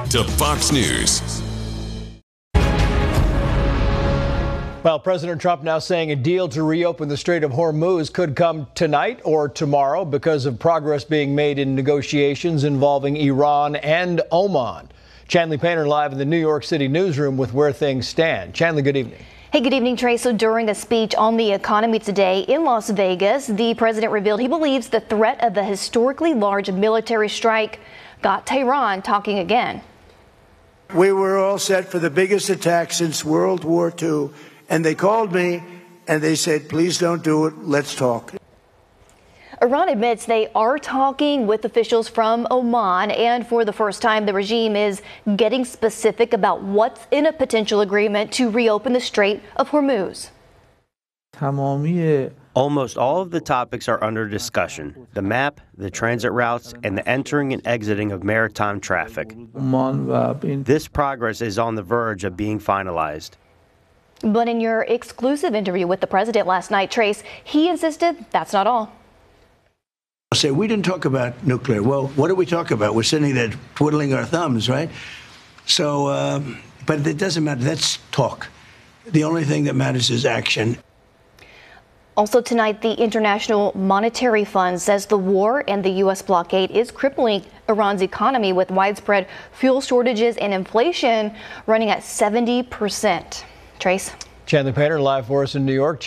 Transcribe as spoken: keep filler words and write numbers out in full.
to Fox News. Well, President Trump now saying a deal to reopen the Strait of Hormuz could come tonight or tomorrow because of progress being made in negotiations involving Iran and Oman. Chanley Painter live in the New York City newsroom with where things stand. Chanley, good evening. Hey, good evening, Trey. So during a speech on the economy today in Las Vegas, the president revealed he believes the threat of a historically large military strike got Tehran talking again. We were all set for the biggest attack since World War Two, and they called me and they said, please don't do it. Let's talk. Iran admits they are talking with officials from Oman, and for the first time, the regime is getting specific about what's in a potential agreement to reopen the Strait of Hormuz. Almost all of the topics are under discussion: the map, the transit routes, and the entering and exiting of maritime traffic. This progress is on the verge of being finalized. But in your exclusive interview with the president last night, Trace, he insisted that's not all. I'll say, we didn't talk about nuclear. Well, what did we talk about? We're sitting there twiddling our thumbs, right? So, um, but it doesn't matter. That's talk. The only thing that matters is action. Also tonight, the International Monetary Fund says the war and the U S blockade is crippling Iran's economy with widespread fuel shortages and inflation running at seventy percent. Trace? Chanley Painter live for us in New York.